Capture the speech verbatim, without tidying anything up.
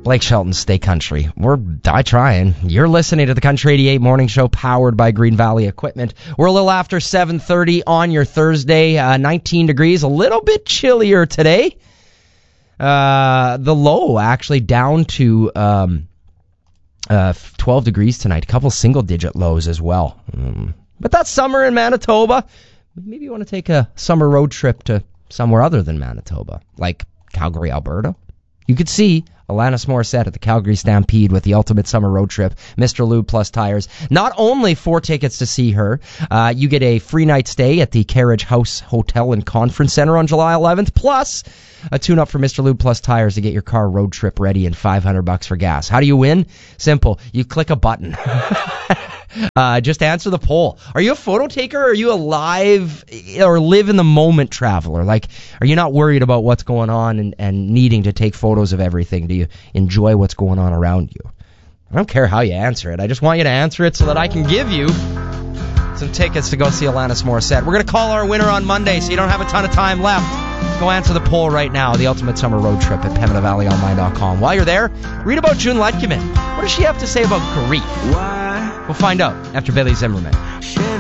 Blake Shelton's Stay Country. We're die trying. You're listening to the Country eighty-eight Morning Show, powered by Green Valley Equipment. We're a little after seven thirty on your Thursday. Uh, nineteen degrees, a little bit chillier today. Uh, the low actually down to um, uh, twelve degrees tonight. A couple single-digit lows as well. Um, but that's summer in Manitoba. Maybe you want to take a summer road trip to somewhere other than Manitoba, like Calgary, Alberta. You could see Alanis Morissette at the Calgary Stampede with the ultimate summer road trip, Mister Lube Plus Tires. Not only four tickets to see her, uh, you get a free night stay at the Carriage House Hotel and Conference Center on July eleventh, plus a tune-up for Mister Lube Plus Tires to get your car road trip ready and five hundred bucks for gas. How do you win? Simple. You click a button. Uh, just answer the poll. Are you a photo taker, or are you a live or live in the moment traveler? Like, are you not worried about what's going on and, and needing to take photos of everything? Do you enjoy what's going on around you? I don't care how you answer it. I just want you to answer it so that I can give you some tickets to go see Alanis Morissette. We're going to call our winner on Monday, so you don't have a ton of time left. Go answer the poll right now. The ultimate summer road trip at Pembina Valley Online dot com. While you're there, read about June Letkeman. What does she have to say about grief? We'll find out after Billy Zimmerman.